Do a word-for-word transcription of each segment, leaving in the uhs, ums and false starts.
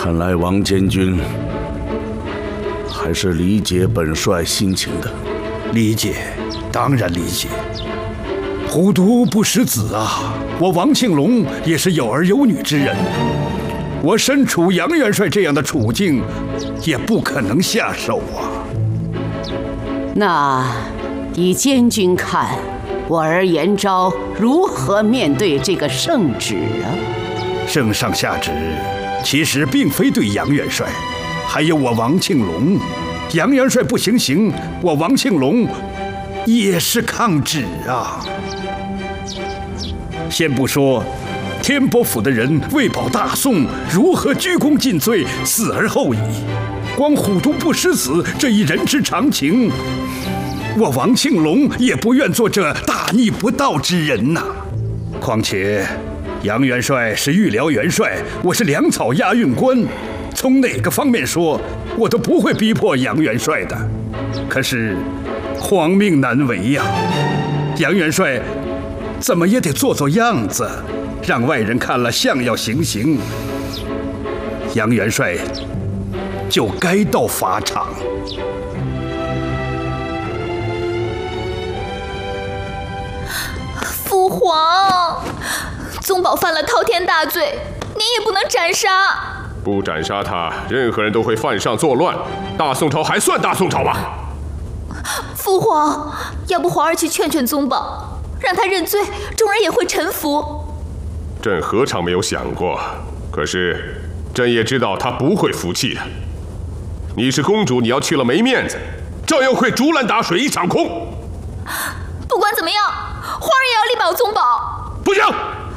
看来王监军还是理解本帅心情的。 理解，当然理解。虎毒不食子啊！我王庆龙也是有儿有女之人，我身处杨元帅这样的处境，也不可能下手啊。 那依监军看，我儿严昭如何面对这个圣旨啊？ 圣上下旨，其实并非对杨元帅，还有我王庆龙。杨元帅不行刑，我王庆龙也是抗旨啊。先不说天波府的人为保大宋，如何鞠躬尽瘁，死而后已，光虎毒不食子这一人之常情，我王庆龙也不愿做这大逆不道之人呐、啊。况且杨元帅是御辽元帅，我是粮草押运官，从哪个方面说，我都不会逼迫杨元帅的。可是皇命难违呀、啊，杨元帅怎么也得做做样子，让外人看了像要行刑。杨元帅就该到法场。 父皇，宗保犯了滔天大罪，您也不能斩杀。 不斩杀他，任何人都会犯上作乱，大宋朝还算大宋朝吗？ 父皇，要不皇儿去劝劝宗保，让他认罪，众人也会臣服。 朕何尝没有想过，可是朕也知道他不会服气的。你是公主，你要去了没面子，照样会竹篮打水一场空。 不管怎么样，皇儿也要力保宗保。 不行！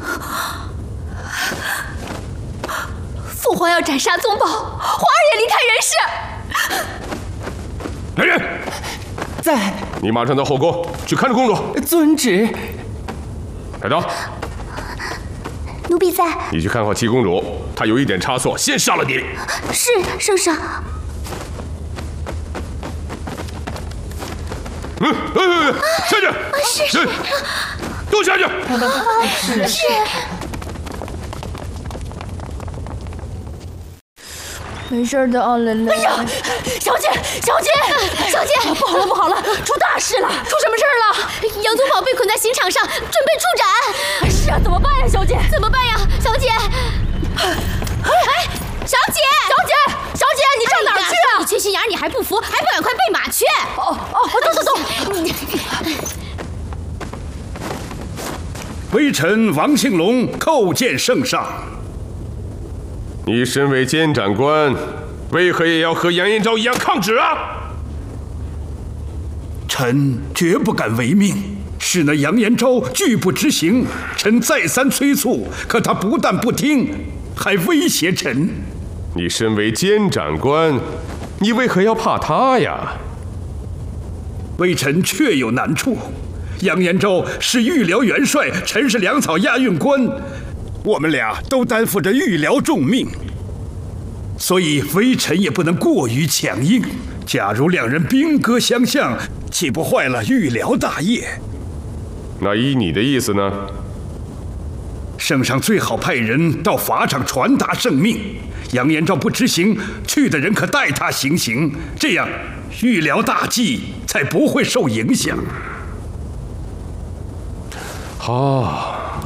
父皇要斩杀宗保，皇儿也离开人世。 来人， 在。 你马上到后宫去看着公主。 遵旨。 带刀。 奴婢在。 你去看好七公主，她有一点差错，先杀了你。 是，圣上。 嗯，哎，下去。 是是。 都下去。 是是。 没事的啊，蕾蕾。 哎呀，小姐，小姐，小姐， 不好了，不好了，出大事了！出什么事了？ 杨宗保被捆在刑场上，准备处斩。 是啊，怎么办呀，小姐？ 怎么办呀，小姐？哎，小姐， 小姐，小姐，你上哪儿去啊？ 你缺心眼，你还不服，还不赶快备马去？ 哦哦，走走走。 微臣王庆龙叩见圣上。 你身为监斩官，为何也要和杨延昭一样抗旨啊？ 臣绝不敢违命，是那杨延昭拒不执行，臣再三催促，可他不但不听，还威胁臣。 你身为监斩官，你为何要怕他呀？ 微臣确有难处。杨延昭是御辽元帅，臣是粮草押运官，我们俩都担负着御辽重命，所以微臣也不能过于强硬。假如两人兵戈相向，岂不坏了御辽大业？ 那依你的意思呢？ 圣上最好派人到法场传达圣命，杨延昭不执行，去的人可代他行刑，这样御辽大计才不会受影响。 好。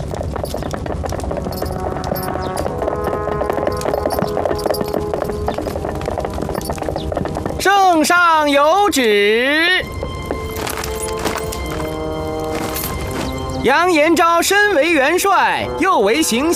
圣上有旨，杨延昭身为元帅，又为行